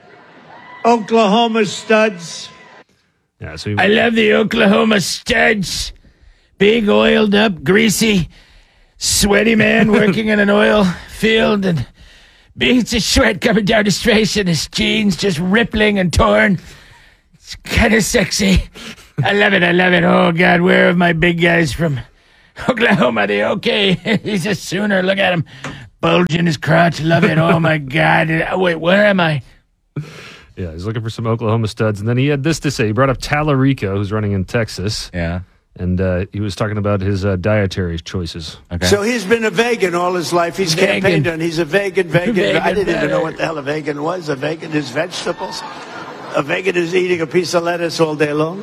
Oklahoma studs. Yeah, so I love the Oklahoma studs. Big, oiled up, greasy, sweaty man working in an oil field and beads of sweat coming down his face and his jeans just rippling and torn. It's kind of sexy. I love it. I love it. Oh, God, where are my big guys from Oklahoma? They okay. He's a Sooner. Look at him. Bulging his crotch. Love it. Oh, my God. Wait, where am I? Yeah, he's looking for some Oklahoma studs. And then he had this to say. He brought up Tallarico, who's running in Texas. Yeah. And he was talking about his dietary choices. Okay. So he's been a vegan all his life. He's campaigned and he's a vegan. I didn't even know what the hell a vegan was. A vegan is vegetables. A vegan is eating a piece of lettuce all day long.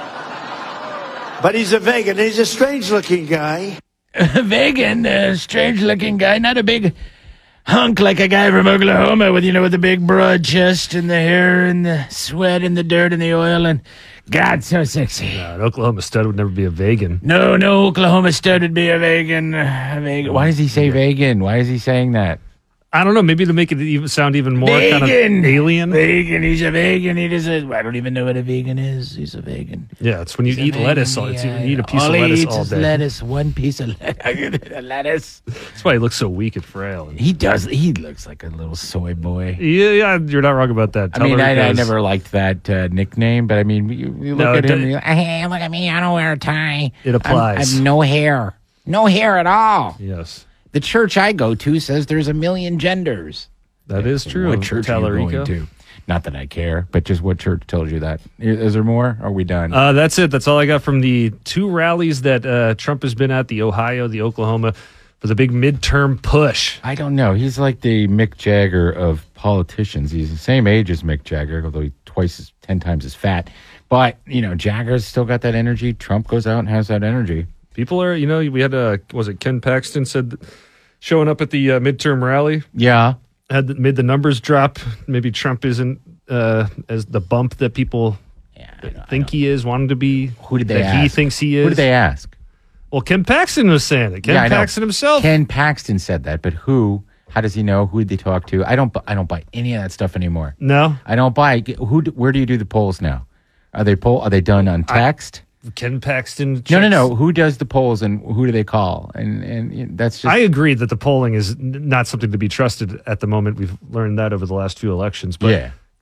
But he's a vegan. He's a strange-looking guy. A vegan, a strange-looking guy. Not a big hunk like a guy from Oklahoma with the big broad chest and the hair and the sweat and the dirt and the oil and God, so sexy. An Oklahoma stud would never be a vegan. No Oklahoma stud would be a vegan. Why does he say vegan? Why is he saying that? I don't know. Maybe to make it sound even more vegan. Kind of alien. Vegan. He's a vegan. I don't even know what a vegan is. He's a vegan. Yeah, it's when you eat lettuce. You eat a piece of lettuce all day. Lettuce. One piece of lettuce. That's why he looks so weak and frail. He does. He looks like a little soy boy. Yeah, you're not wrong about that. I never liked that nickname, but you look at him. Hey, look at me. I don't wear a tie. It applies. I have no hair. No hair at all. Yes. The church I go to says there's 1 million genders. That is true. What church are you going to? Not that I care, but just what church tells you that? Is there more? Are we done? That's it. That's all I got from the 2 rallies that Trump has been at, the Ohio, the Oklahoma, for the big midterm push. I don't know. He's like the Mick Jagger of politicians. He's the same age as Mick Jagger, although he's 10 times as fat. But, Jagger's still got that energy. Trump goes out and has that energy. People are, we had, was it Ken Paxton said showing up at the midterm rally? Yeah. Made the numbers drop. Maybe Trump isn't as the bump that people think he is, wanted to be. Who did they ask? He thinks he is. Who did they ask? Well, Ken Paxton was saying it. Ken Paxton himself. Ken Paxton said that, but who? How does he know? Who did they talk to? I don't buy any of that stuff anymore. No? I don't buy. Where do you do the polls now? Are they done on text? Ken Paxton checks. No. Who does the polls and who do they call? And that's just. I agree that the polling is not something to be trusted at the moment. We've learned that over the last few elections. But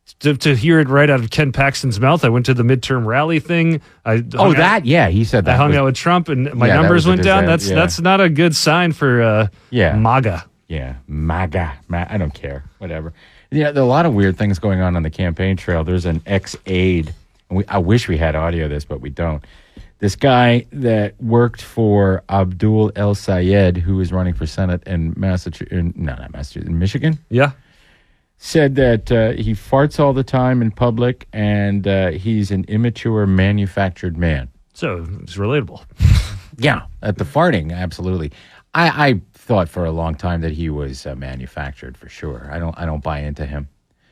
To hear it right out of Ken Paxton's mouth. I went to the midterm rally thing. He said that. I hung out with Trump, and my numbers went down. That's not a good sign for MAGA. Yeah, MAGA. I don't care. Whatever. Yeah, there are a lot of weird things going on the campaign trail. There's an ex-aide. I wish we had audio of this, but we don't. This guy that worked for Abdul El Sayed, who is running for Senate in Michigan. Yeah. Said that he farts all the time in public, and he's an immature, manufactured man. So it's relatable. Yeah, at the farting, absolutely. I thought for a long time that he was manufactured for sure. I don't buy into him.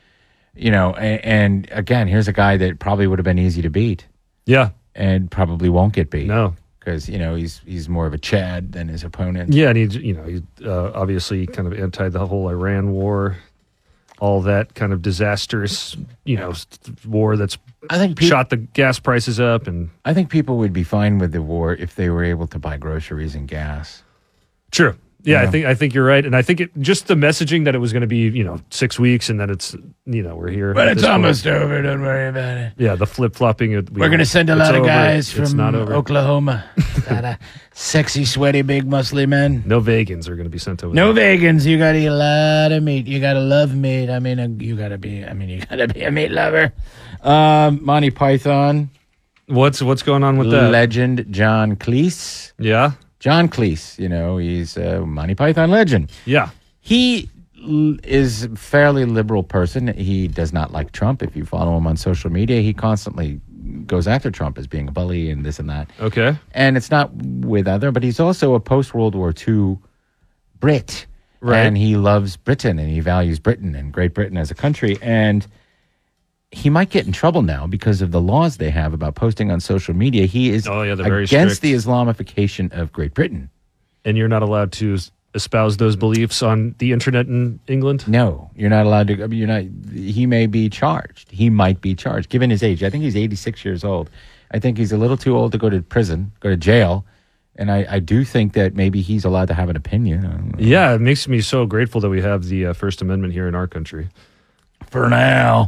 And again, here's a guy that probably would have been easy to beat. Yeah, and probably won't get beat. No, because he's more of a Chad than his opponent. Yeah, and he's obviously kind of anti the whole Iran war. All that kind of disastrous, war that's shot the gas prices up. And I think people would be fine with the war if they were able to buy groceries and gas. True. Yeah, I think you're right. And I think just the messaging that it was going to be, 6 weeks and then it's, we're here. But it's almost over. Don't worry about it. Yeah, the flip-flopping. We're going to send a lot of guys from Oklahoma. A lot of sexy, sweaty, big, muscly men. No vegans are going to be sent over. No vegans. You got to eat a lot of meat. You got to love meat. You got to be a meat lover. Monty Python. What's going on with that? Legend John Cleese. Yeah. John Cleese, he's a Monty Python legend. Yeah. He is a fairly liberal person. He does not like Trump. If you follow him on social media, he constantly goes after Trump as being a bully and this and that. Okay. And it's not but he's also a post-World War II Brit. Right. And he loves Britain, and he values Britain and Great Britain as a country. And he might get in trouble now because of the laws they have about posting on social media. He is against the Islamification of Great Britain. And you're not allowed to espouse those beliefs on the internet in England? No, you're not allowed to. He may be charged. He might be charged, given his age. I think he's 86 years old. I think he's a little too old to go to prison, go to jail. And I do think that maybe he's allowed to have an opinion. Yeah, it makes me so grateful that we have the First Amendment here in our country. For now.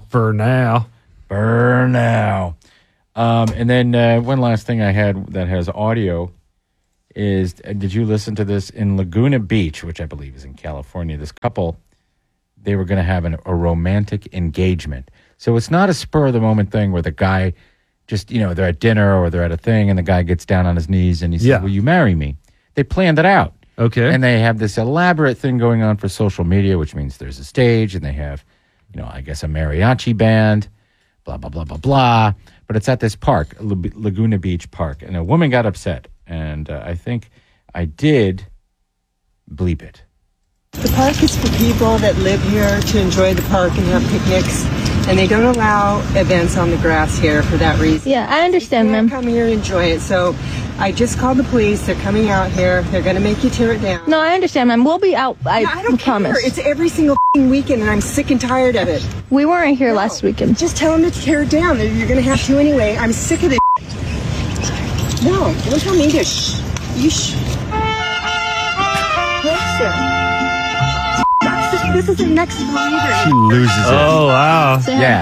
And then one last thing I had that has audio is, did you listen to this? In Laguna Beach, which I believe is in California, this couple, they were going to have a romantic engagement. So it's not a spur-of-the-moment thing where the guy just, they're at dinner or they're at a thing and the guy gets down on his knees and he says, will you marry me? They planned it out. Okay. And they have this elaborate thing going on for social media, which means there's a stage and they have, I guess a mariachi band, blah, blah, blah, blah, blah. But it's at this park, Laguna Beach Park. And a woman got upset. And I think I did bleep it. The park is for people that live here to enjoy the park and have picnics. And they don't allow events on the grass here for that reason. Yeah, I understand, ma'am. Come here and enjoy it. So I just called the police. They're coming out here. They're going to make you tear it down. No, I understand, ma'am. We'll be out. I don't promise. care. It's every single weekend, and I'm sick and tired of it. We weren't here last weekend. Just tell them to tear it down. You're going to have to anyway. I'm sick of this. No, don't tell me to shh. You shh. This is the next leader. She loses it. Oh, wow. Yeah.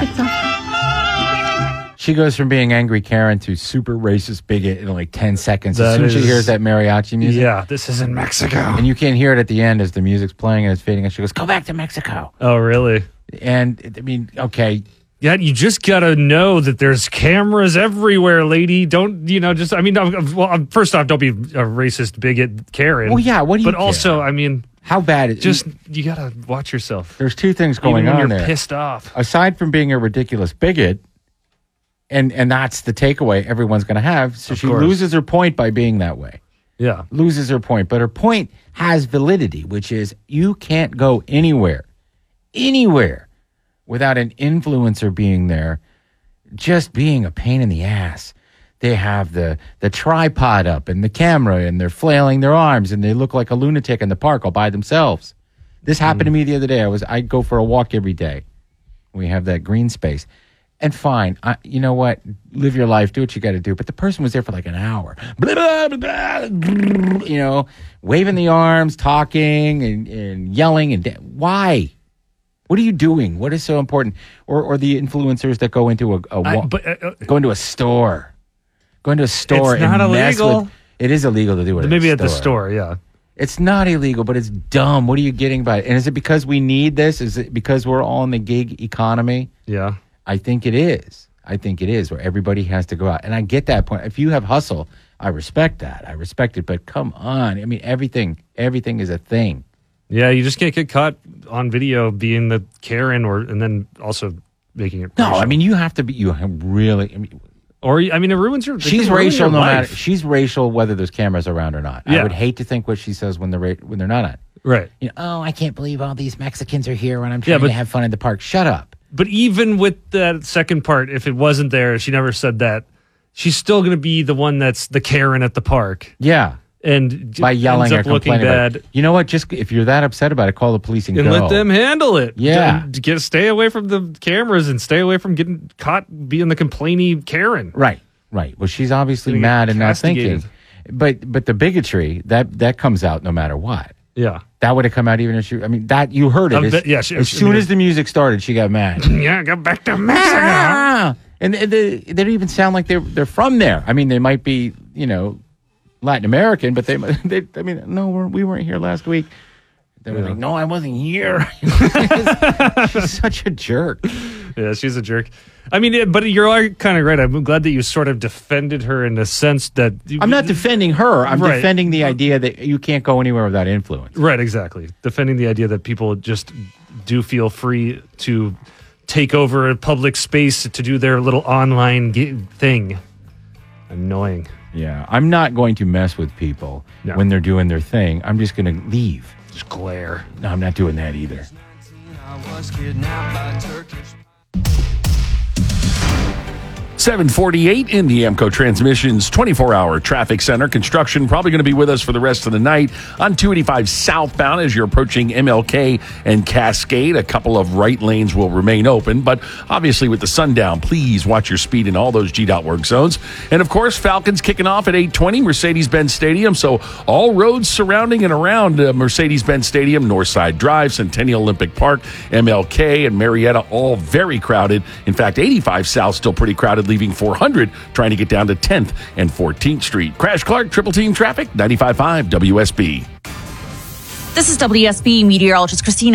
She goes from being angry Karen to super racist bigot in like 10 seconds. As soon as she hears that mariachi music. Yeah, this is in Mexico. And you can't hear it at the end as the music's playing and it's fading. And she goes, go back to Mexico. Oh, really? And, I mean, okay. Yeah, you just got to know that there's cameras everywhere, lady. Don't, first off, don't be a racist bigot Karen. Well, yeah, what do you But also, how bad is just you got to watch yourself. There's two things going Even when on you're there. Pissed off. Aside from being a ridiculous bigot, and that's the takeaway everyone's going to have. So she loses her point by being that way. Yeah. Loses her point. But her point has validity, which is you can't go anywhere, without an influencer being there, just being a pain in the ass. They have the tripod up and the camera and they're flailing their arms and they look like a lunatic in the park all by themselves. This happened to me the other day. I go for a walk every day. We have that green space. And fine, you know what? Live your life, do what you got to do. But the person was there for like an hour. Blah, blah, blah, blah, waving the arms, talking and yelling. Why? What are you doing? What is so important? Or the influencers that go into go into a store. Go into a store It's not and mess illegal. with... It is illegal to do it Maybe at at the store, yeah. It's not illegal, but it's dumb. What are you getting by it? And is it because we need this? Is it because we're all in the gig economy? Yeah. I think it is. Where everybody has to go out. And I get that point. If you have hustle, I respect that. I respect it. But come on. I mean, everything is a thing. Yeah, you just can't get caught on video being the Karen and then also making it No, racial. I mean, you have to be, you have really, I mean, it ruins your... She's racial no matter, she's racial whether there's cameras around or not. Yeah. I would hate to think what she says when they're not on. Right. You know, oh, I can't believe all these Mexicans are here when I'm trying to have fun at the park. Shut up. But even with that second part, if it wasn't there, she never said that, she's still going to be the one that's the Karen at the park. Yeah. And by yelling or ends up looking complaining about bad. it. You know what? Just if you're that upset about it, call the police and go. let them handle it. Yeah. Stay away from the cameras and stay away from getting caught being the complaining Karen. Right. Well, she's obviously Gonna mad get and not castigated. thinking. But the bigotry that comes out no matter what. Yeah. That would have come out even if she. I mean, that you heard it. As soon as the music started, she got mad. Yeah, go back to Mexico. Ah! And they don't even sound like they're from there. I mean, they might be, Latin American, but we weren't here last week. They were like, no, I wasn't here. She's such a jerk. Yeah, she's a jerk. I mean, but you're kind of right. I'm glad that you sort of defended her in the sense that... I'm not defending her. I'm Right. defending the idea that you can't go anywhere without influence. Right, exactly. Defending the idea that people just do feel free to take over a public space to do their little online thing. Annoying. Yeah, I'm not going to mess with people when they're doing their thing. I'm just going to leave. Just glare. No, I'm not doing that either. I was kidnapped by Turkish. 7:48 in the AMCO Transmissions 24-hour traffic center. Construction probably going to be with us for the rest of the night on 285 southbound as you're approaching MLK and Cascade. A couple of right lanes will remain open, but obviously with the sundown, please watch your speed in all those GDOT work zones. And of course, Falcons kicking off at 8:20, Mercedes-Benz Stadium. So all roads surrounding and around Mercedes-Benz Stadium, Northside Drive, Centennial Olympic Park, MLK, and Marietta, all very crowded. In fact, 85 South still pretty crowded, leaving 400 trying to get down to 10th and 14th Street. Crash Clark, Triple Team Traffic, 95.5 WSB. This is WSB meteorologist Christina